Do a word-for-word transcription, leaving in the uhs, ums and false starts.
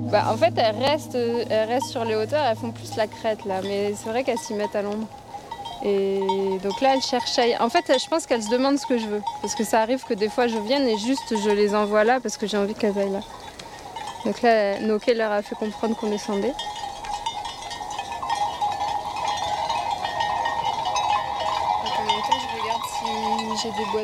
Bah, en fait, elles restent, elles restent sur les hauteurs, elles font plus la crête là, mais c'est vrai qu'elles s'y mettent à l'ombre. Et donc là, elles cherchent ailleurs. En fait, je pense qu'elles se demandent ce que je veux. Parce que ça arrive que des fois, je vienne et juste je les envoie là parce que j'ai envie qu'elles aillent là. Donc là, Noké leur a fait comprendre qu'on descendait. Donc en même temps, je regarde si j'ai des boîtes